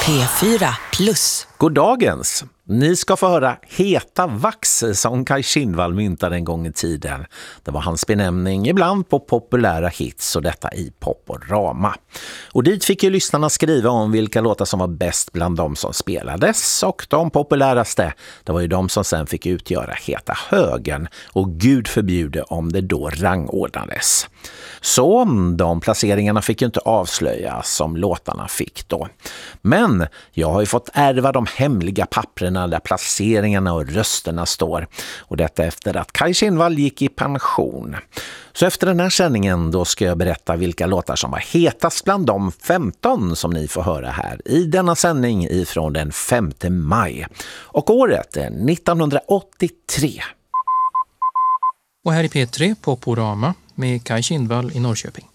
P4 Plus. Goddagens! Ni ska få höra Heta vax som Kaj Kindvall myntade en gång i tiden. Det var hans benämning ibland på populära hits och detta i Poporama. Och dit fick ju lyssnarna skriva om vilka låtar som var bäst bland de som spelades, och de populäraste, det var ju de som sen fick utgöra Heta högen, och Gud förbjude om det då rangordnades. Så de placeringarna fick ju inte avslöjas som låtarna fick då. Men jag har ju fått ärva de hemliga papperna där placeringarna och rösterna står. Och detta efter att Kaj Kindvall gick i pension. Så efter den här sändningen då ska jag berätta vilka låtar som var hetast bland de 15 som ni får höra här i denna sändning ifrån den 5 maj. Och året är 1983. Och här i P3 Poporama med Kaj Kindvall i Norrköping.